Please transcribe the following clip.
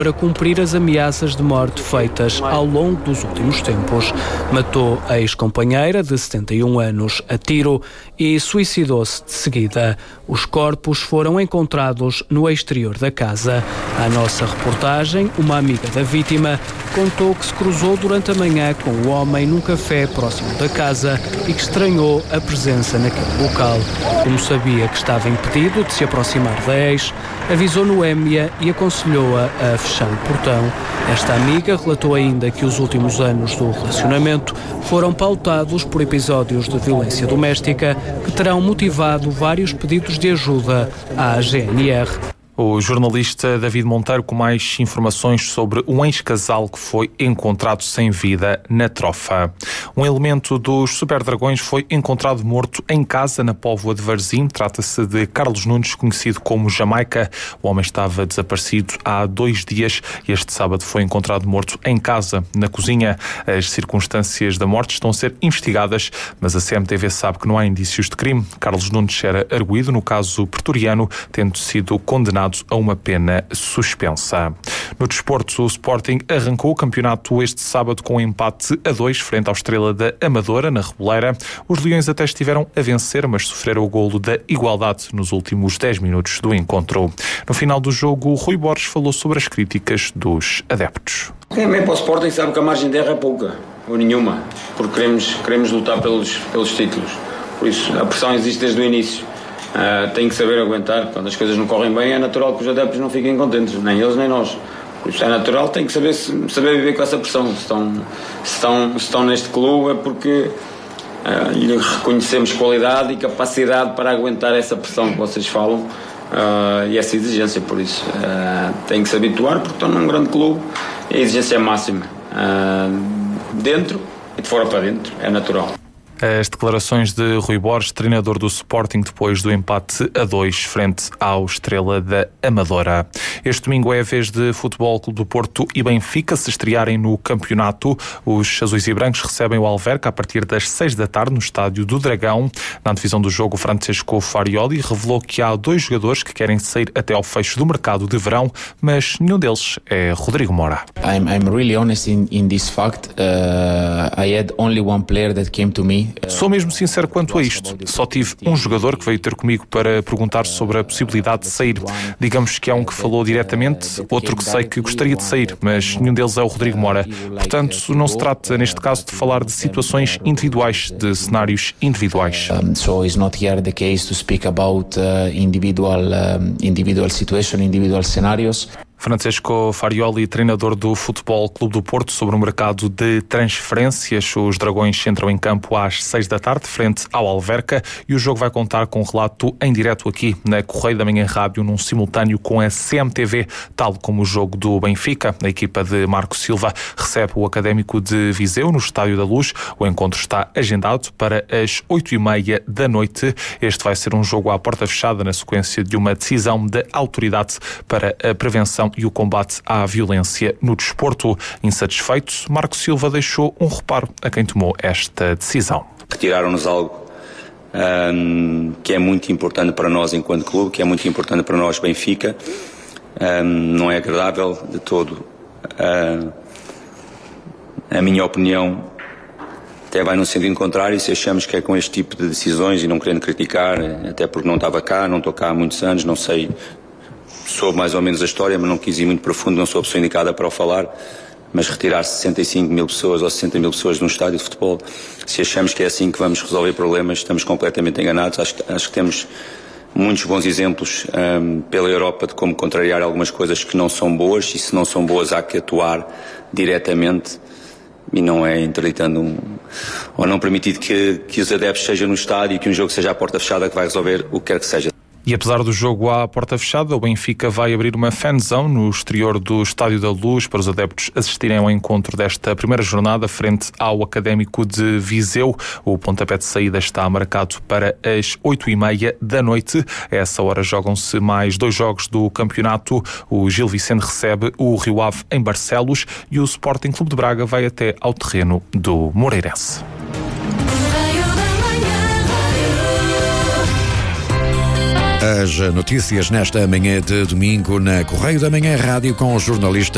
para cumprir as ameaças de morte feitas ao longo dos últimos tempos. Matou a ex-companheira de 71 anos a tiro e suicidou-se de seguida. Os corpos foram encontrados no exterior da casa. À nossa reportagem, uma amiga da vítima contou que se cruzou durante a manhã com o homem num café próximo da casa e que estranhou a presença naquele local. Como sabia que estava impedido de se aproximar da ex, avisou Noémia e aconselhou-a a fechar o portão. Esta amiga relatou ainda que os últimos anos do relacionamento foram pautados por episódios de violência doméstica que terão motivado vários pedidos de ajuda à GNR. O jornalista David Monteiro com mais informações sobre um ex-casal que foi encontrado sem vida na Trofa. Um elemento dos Super Dragões foi encontrado morto em casa na Póvoa de Varzim. Trata-se de Carlos Nunes, conhecido como Jamaica. O homem estava desaparecido há 2 dias e este sábado foi encontrado morto em casa, na cozinha. As circunstâncias da morte estão a ser investigadas, mas a CMTV sabe que não há indícios de crime. Carlos Nunes era arguido no caso pretoriano, tendo sido condenado a uma pena suspensa. No desporto, o Sporting arrancou o campeonato este sábado com um empate a 2 frente ao Estrela da Amadora, na Reboleira. Os Leões até estiveram a vencer, mas sofreram o golo da igualdade nos últimos 10 minutos do encontro. No final do jogo, Rui Borges falou sobre as críticas dos adeptos. Quem vem para o Sporting sabe que a margem de erro é pouca, ou nenhuma, porque queremos lutar pelos títulos. Por isso, a pressão existe desde o início. Tem que saber aguentar. Quando as coisas não correm bem, é natural que os adeptos não fiquem contentes, nem eles nem nós. Por isso é natural, tem que saber viver com essa pressão. Se estão neste clube é porque lhe reconhecemos qualidade e capacidade para aguentar essa pressão que vocês falam e essa exigência. Por isso tem que se habituar, porque estão num grande clube e a exigência é máxima, dentro e de fora para dentro, é natural. As declarações de Rui Borges, treinador do Sporting, depois do empate a 2 frente ao Estrela da Amadora. Este domingo é a vez de Futebol Clube do Porto e Benfica se estrearem no campeonato. Os azuis e brancos recebem o Alverca a partir das 6 da tarde no Estádio do Dragão. Na divisão do jogo, Francesco Farioli revelou que há 2 jogadores que querem sair até ao fecho do mercado de verão, mas nenhum deles é Rodrigo Mora. I'm really honest in this fact. I had only one player that came to me. Sou mesmo sincero quanto a isto. Só tive um jogador que veio ter comigo para perguntar sobre a possibilidade de sair. Digamos que há um que falou diretamente, outro que sei que gostaria de sair, mas nenhum deles é o Rodrigo Mora. Portanto, não se trata, neste caso, de falar de situações individuais, de cenários individuais. So it's not here the case to speak about individual situation, individual scenarios. Francesco Farioli, treinador do Futebol Clube do Porto, sobre o mercado de transferências. Os Dragões entram em campo às 6 da tarde, frente ao Alverca, e o jogo vai contar com um relato em direto aqui na Correio da Manhã Rádio, num simultâneo com a CMTV, tal como o jogo do Benfica. A equipa de Marco Silva recebe o Académico de Viseu no Estádio da Luz. O encontro está agendado para as 8h30 da noite. Este vai ser um jogo à porta fechada, na sequência de uma decisão da autoridade para a prevenção e o combate à violência no desporto. Insatisfeito, Marco Silva deixou um reparo a quem tomou esta decisão. Retiraram-nos algo que é muito importante para nós enquanto clube, que é muito importante para nós Benfica. Não é agradável de todo. A minha opinião até vai no sentido contrário. Se achamos que é com este tipo de decisões, e não querendo criticar, até porque não estava cá, não estou cá há muitos anos, não sei, soube mais ou menos a história, mas não quis ir muito profundo, não sou a pessoa indicada para o falar. Mas retirar 65 mil pessoas ou 60 mil pessoas de um estádio de futebol, se achamos que é assim que vamos resolver problemas, estamos completamente enganados. Acho que temos muitos bons exemplos pela Europa de como contrariar algumas coisas que não são boas, e se não são boas há que atuar diretamente, e não é interditando ou não permitir que os adeptos sejam no estádio e que um jogo seja à porta fechada que vai resolver o que quer que seja. E apesar do jogo à porta fechada, o Benfica vai abrir uma fanzone no exterior do Estádio da Luz para os adeptos assistirem ao encontro desta primeira jornada frente ao Académico de Viseu. O pontapé de saída está marcado para as 8h30 da noite. A essa hora jogam-se mais 2 jogos do campeonato. O Gil Vicente recebe o Rio Ave em Barcelos e o Sporting Clube de Braga vai até ao terreno do Moreirense. As notícias nesta manhã de domingo na Correio da Manhã Rádio com o jornalista